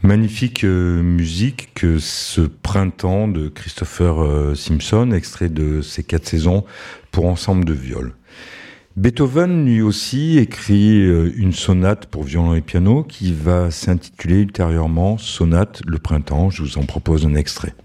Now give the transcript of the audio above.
Magnifique musique que ce printemps de Christopher Simpson, extrait de ses 4 saisons pour ensemble de viol. Beethoven, lui aussi, écrit une sonate pour violon et piano qui va s'intituler ultérieurement Sonate le printemps. Je vous en propose un extrait.